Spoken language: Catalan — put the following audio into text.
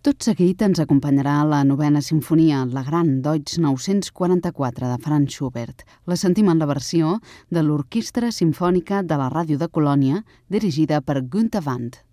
Tot seguit ens acompanyarà la novena sinfonia, la Gran Deutsch 944 de Franz Schubert. La sentim en la versió de l'Orquestra Simfònica de la Ràdio de Colònia, dirigida per Günther Wandt.